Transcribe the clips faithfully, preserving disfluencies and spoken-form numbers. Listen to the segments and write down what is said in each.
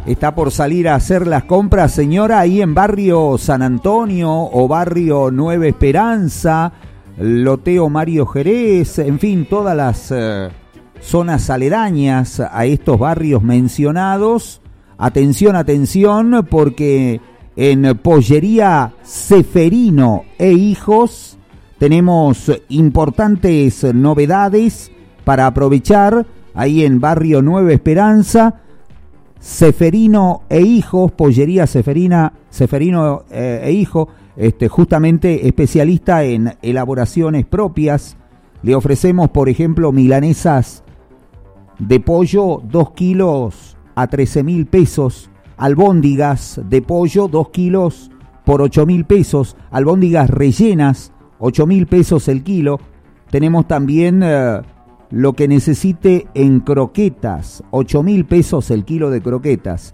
está por salir a hacer las compras, señora, ahí en barrio San Antonio o barrio Nueva Esperanza, loteo Mario Jerez, en fin, todas las eh, zonas aledañas a estos barrios mencionados. Atención, atención, porque en Pollería Ceferino e Hijos tenemos importantes novedades para aprovechar ahí en barrio Nueva Esperanza. Ceferino e Hijos, Pollería Ceferina, Ceferino eh, e Hijo, este, justamente especialista en elaboraciones propias. Le ofrecemos, por ejemplo, milanesas de pollo, dos kilos a trece mil pesos. Albóndigas de pollo, dos kilos por ocho mil pesos. Albóndigas rellenas, ocho mil pesos el kilo. Tenemos también eh, lo que necesite en croquetas, ocho mil pesos el kilo de croquetas.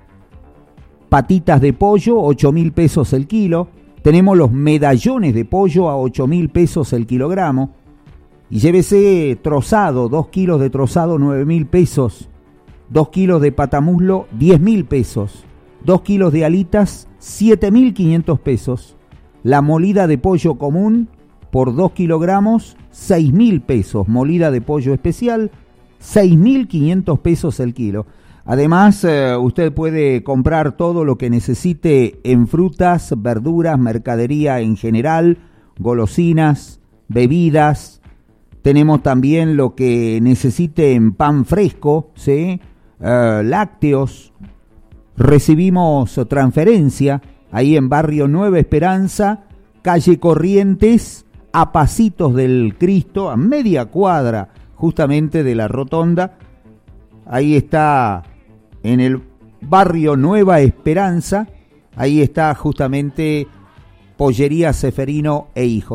Patitas de pollo, ocho mil pesos el kilo. Tenemos los medallones de pollo a ocho mil pesos el kilogramo. Y llévese trozado, dos kilos de trozado, nueve mil pesos. dos kilos de patamuslo, diez mil pesos. dos kilos de alitas, siete mil quinientos pesos. La molida de pollo común por dos kilogramos, seis mil pesos. Molida de pollo especial, seis mil quinientos pesos el kilo. Además, eh, usted puede comprar todo lo que necesite en frutas, verduras, mercadería en general, golosinas, bebidas. Tenemos también lo que necesite en pan fresco, ¿sí? Uh, lácteos. Recibimos transferencia ahí en barrio Nueva Esperanza, calle Corrientes, a pasitos del Cristo, a media cuadra justamente de la rotonda. Ahí está en el barrio Nueva Esperanza, ahí está justamente Pollería Ceferino e Hijos.